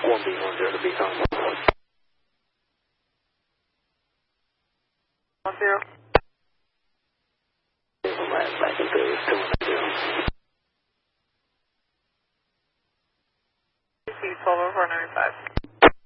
1B10 to be home. 10. Back into 210. 120495.